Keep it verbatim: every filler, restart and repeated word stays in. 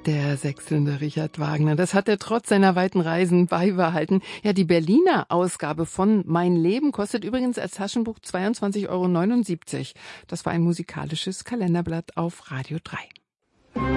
Der sächselnde Richard Wagner, das hat er trotz seiner weiten Reisen beibehalten. Ja, die Berliner Ausgabe von Mein Leben kostet übrigens als Taschenbuch zweiundzwanzig Euro neunundsiebzig. Das war ein musikalisches Kalenderblatt auf Radio drei.